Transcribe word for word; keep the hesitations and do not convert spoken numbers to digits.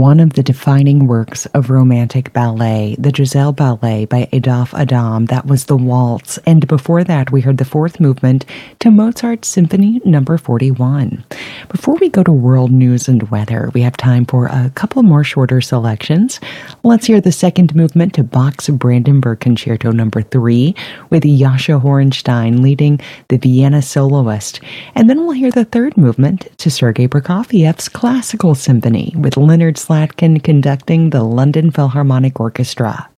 one of the defining works of Romantic ballet, the Giselle Ballet by Adolphe Adam. That was the waltz. And before that, we heard the fourth movement to Mozart's Symphony number forty-one. Before we go to world news and weather, we have time for a couple more shorter selections. Let's hear the second movement to Bach's Brandenburg Concerto number three with Jascha Horenstein leading the Vienna Soloist. And then we'll hear the third movement to Sergei Prokofiev's Classical Symphony with Leonard Slatkin conducting the London Philharmonic Orchestra.